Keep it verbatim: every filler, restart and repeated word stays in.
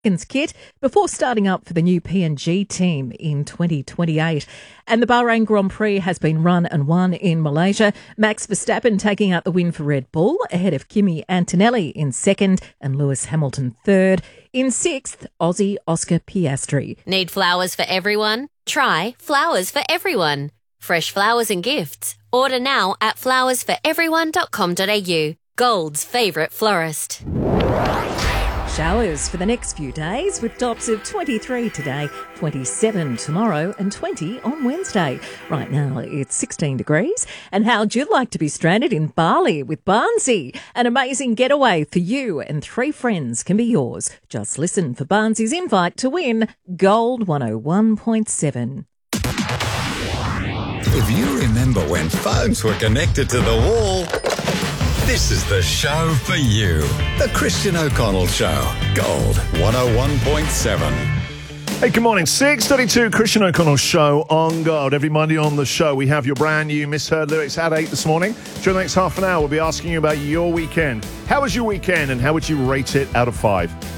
kit before starting up for the new P and G team in twenty twenty-eight. And the Bahrain Grand Prix has been run and won in Malaysia. Max Verstappen taking out the win for Red Bull ahead of Kimi Antonelli in second and Lewis Hamilton third. In sixth, Aussie Oscar Piastri. Need flowers for everyone? Try Flowers for Everyone. Fresh flowers and gifts. Order now at flowers for everyone dot com dot a u. Gold's favourite florist. Showers for the next few days with tops of twenty-three today, twenty-seven tomorrow and twenty on Wednesday. Right now it's sixteen degrees. And how'd you like to be stranded in Bali with Barnsey? An amazing getaway for you and three friends can be yours. Just listen for Barnsey's invite to win Gold one oh one point seven. If you remember when phones were connected to the wall, this is the show for you. The Christian O'Connell Show. Gold one oh one point seven. Hey, good morning. six thirty-two, Christian O'Connell Show on Gold. Every Monday on the show, we have your brand new Misheard Lyrics at eight this morning. During the next half an hour, we'll be asking you about your weekend. How was your weekend and how would you rate it out of five?